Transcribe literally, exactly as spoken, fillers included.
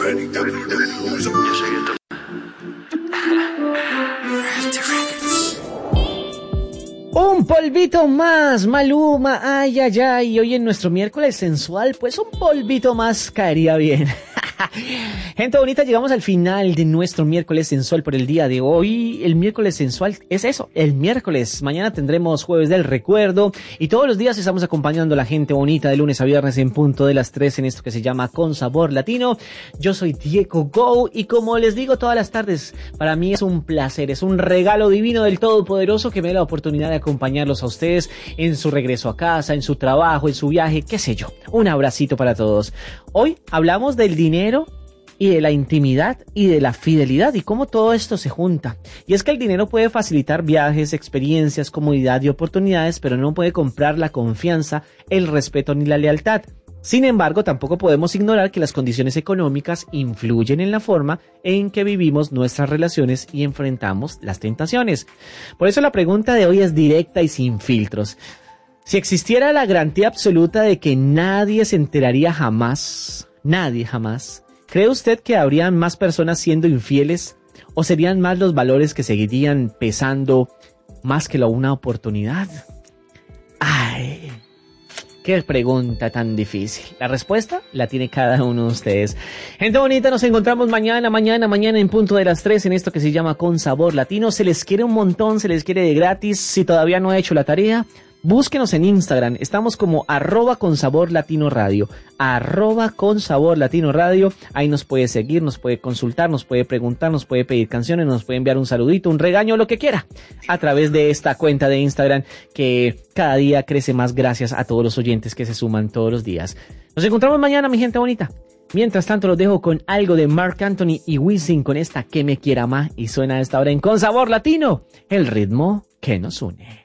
Un polvito más, Maluma, ay, ay, ay, hoy en nuestro miércoles sensual, pues un polvito más caería bien. Gente bonita, llegamos al final de nuestro miércoles sensual por el día de hoy. El miércoles sensual es eso, el miércoles. Mañana tendremos jueves del recuerdo y todos los días estamos acompañando a la gente bonita de lunes a viernes en punto de las tres en esto que se llama Con Sabor Latino. Yo soy Diego Go y como les digo todas las tardes, para mí es un placer, es un regalo divino del Todopoderoso que me da la oportunidad de acompañarlos a ustedes en su regreso a casa, en su trabajo, en su viaje, qué sé yo. Un abracito para todos. Hoy hablamos del dinero y de la intimidad y de la fidelidad y cómo todo esto se junta. Y es que el dinero puede facilitar viajes, experiencias, comodidad y oportunidades, pero no puede comprar la confianza, el respeto ni la lealtad. Sin embargo, tampoco podemos ignorar que las condiciones económicas influyen en la forma en que vivimos nuestras relaciones y enfrentamos las tentaciones. Por eso la pregunta de hoy es directa y sin filtros. Si existiera la garantía absoluta de que nadie se enteraría jamás, nadie jamás, ¿cree usted que habrían más personas siendo infieles o serían más los valores que seguirían pesando más que la una oportunidad? Ay, qué pregunta tan difícil. La respuesta la tiene cada uno de ustedes. Gente bonita, nos encontramos mañana, mañana, mañana en punto de las tres en esto que se llama Con Sabor Latino. Se les quiere un montón, se les quiere de gratis. Si todavía no ha hecho la tarea, búsquenos en Instagram, estamos como arroba con sabor latino radio, arroba con sabor latino radio, ahí nos puede seguir, nos puede consultar, nos puede preguntar, nos puede pedir canciones, nos puede enviar un saludito, un regaño, lo que quiera, a través de esta cuenta de Instagram que cada día crece más gracias a todos los oyentes que se suman todos los días. Nos encontramos mañana, mi gente bonita. Mientras tanto los dejo con algo de Marc Anthony y Wisin con esta Que Me Quiera Más y suena a esta hora en Con Sabor Latino, el ritmo que nos une.